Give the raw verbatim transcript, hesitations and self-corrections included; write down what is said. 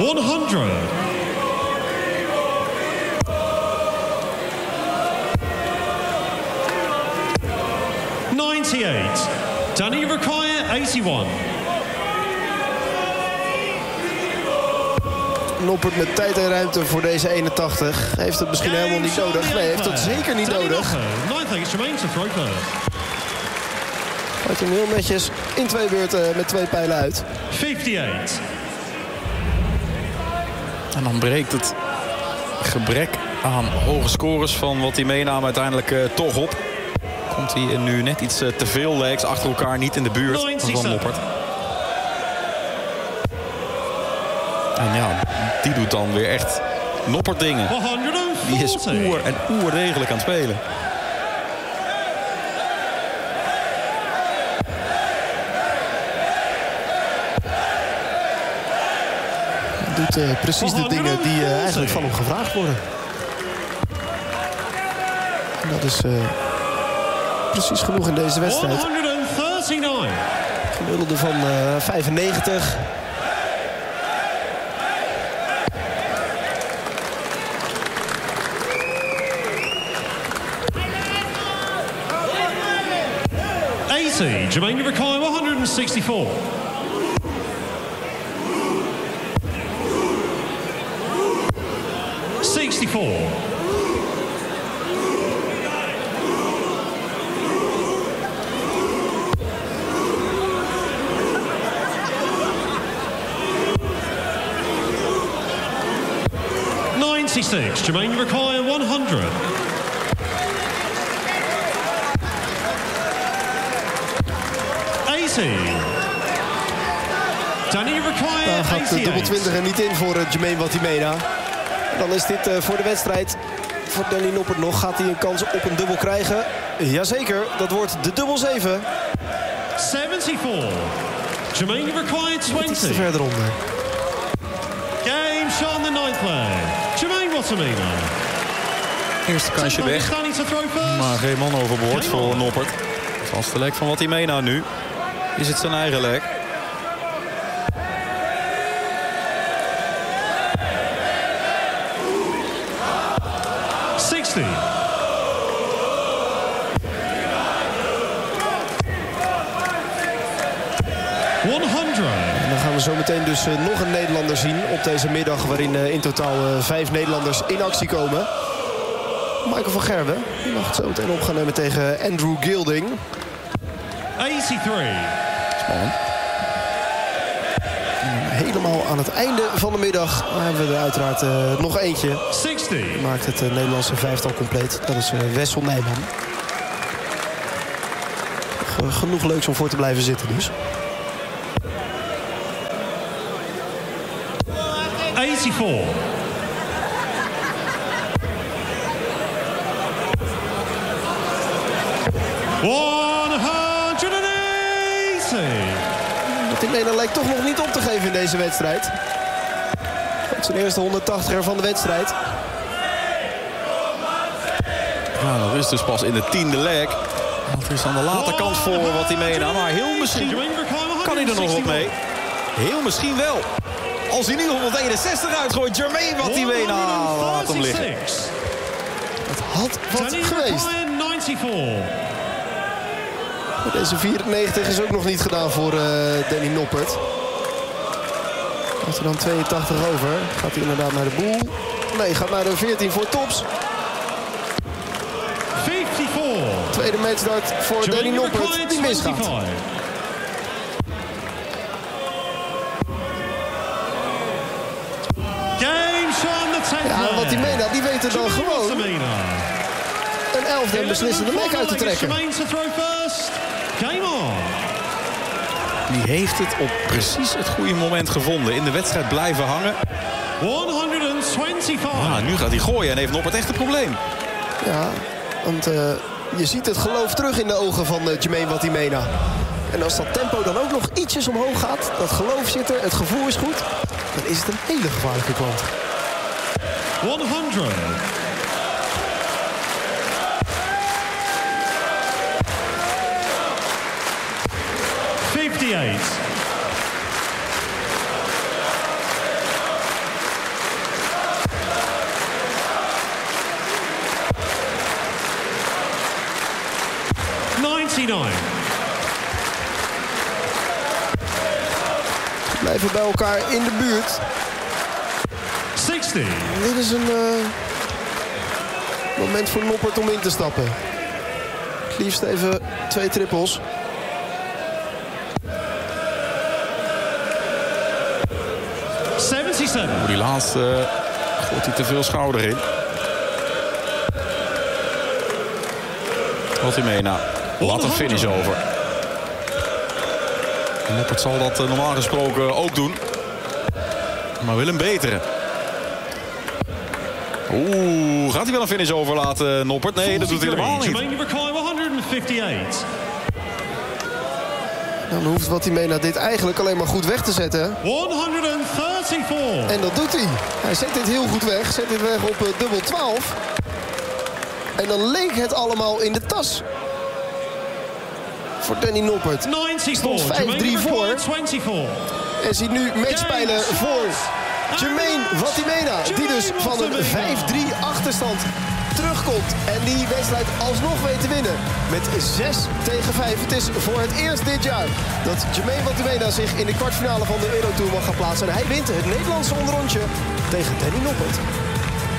honderd. ninety-eight. Danny Rakaya, eighty-one. Noppert met tijd en ruimte voor deze eenentachtig. Heeft het misschien helemaal niet nodig. Nee, heeft het zeker niet nodig. Gaat hem heel netjes in twee beurten met twee pijlen uit. vijfenvijftig. En dan breekt het gebrek aan hoge scores van wat hij meenam uiteindelijk uh, toch op. Komt hij nu net iets uh, te veel legs achter elkaar, niet in de buurt van Noppert. En ja, die doet dan weer echt Noppert dingen. Die is oer en oerdegelijk aan het spelen. Hij doet uh, precies de dingen die uh, eigenlijk van hem gevraagd worden. En dat is uh, precies genoeg in deze wedstrijd. Gemiddelde van uh, vijfennegentig. Jermaine Rakai, one sixty-four. sixty-four. ninety-six. Jermaine Rakai, one hundred. Daar gaat de dubbel twintig er niet in voor uh, Jermaine Watimena. Dan is dit uh, voor de wedstrijd. Voor Danny Noppert nog. Gaat hij een kans op een dubbel krijgen? Jazeker, dat wordt de dubbel zeven. zevenenzeventig. Jermaine Rakai, twintig. Iets te verder onder. Game Sean the ninth leg. Jermaine Watimena. Eerste kansje weg. Maar geen man overboord voor Noppert. Vaste lek van Watimena nu. Is het zijn eigen lek. zestig. honderd. En dan gaan we zo meteen dus uh, nog een Nederlander zien op deze middag. Waarin uh, in totaal uh, vijf Nederlanders in actie komen. Michael van Gerwen. Die mag het zo meteen op gaan nemen tegen Andrew Gilding. eenentachtig. Spannend. Helemaal aan het einde van de middag hebben we er uiteraard uh, nog eentje. zestig. Maakt het uh, Nederlandse vijftal compleet. Dat is uh, Wessel Nijman. G- genoeg leuks om voor te blijven zitten dus. eenennegentig. Watimena lijkt toch nog niet op te geven in deze wedstrijd. Het is zijn eerste honderdtachtiger van de wedstrijd. Ja, dat is dus pas in de tiende leg. Dat is aan de late kant voor Watimena. Maar heel misschien kan hij er nog wat mee. Heel misschien wel. Als hij nu honderdeenenzestig uitgooit, Jermaine Watimena laat hem liggen. Het had wat geweest. Deze vierennegentig is ook nog niet gedaan voor uh, Danny Noppert. Heeft er dan tweeëntachtig over. Gaat hij inderdaad naar de boel? Nee, gaat naar de veertien voor tops. vijfenvijftig. Tweede matchstart voor Danny Noppert. Die misgaat. Ja, Watimena, die weet er dan gewoon een elfde en beslissende leg uit te trekken. Die heeft het op precies het goede moment gevonden. In de wedstrijd blijven hangen. honderdvijfentwintig. Ja, nu gaat hij gooien en heeft Noppert echt een probleem. Ja, want uh, je ziet het geloof terug in de ogen van uh, Jermaine Watimena. En als dat tempo dan ook nog ietsjes omhoog gaat, dat geloof zit er, het gevoel is goed, dan is het een hele gevaarlijke klant. honderd. vijfenvijftig. Blijven bij elkaar in de buurt. zestig. Dit is een uh, moment voor Noppert om in te stappen. Het liefst even twee trippels. zevenenzeventig. Voor die laatste uh, gooit hij te veel schouder in. Wat hij mee nou. Laat een finish over. Noppert zal dat uh, normaal gesproken ook doen. Maar wil een betere. Oeh, gaat hij wel een finish overlaten, Noppert? Nee, dat doet hij helemaal niet. honderdvijfenvijftig. Dan hoeft Watimena dit eigenlijk alleen maar goed weg te zetten. honderdvierentachtig. En dat doet hij. Hij zet dit heel goed weg. Zet dit weg op uh, dubbel twaalf. En dan leek het allemaal in de tas. Voor Danny Noppert. Stond vijf drie voor. En ziet nu matchpijlen voor Jermaine Watimena. Die dus van een vijf drie achterstand terugkomt. En die wedstrijd alsnog weet te winnen. Met zes tegen vijf. Het is voor het eerst dit jaar dat Jermaine Watimena zich in de kwartfinale van de Eurotour mag gaan plaatsen. En hij wint het Nederlandse onderrondje tegen Danny Noppert.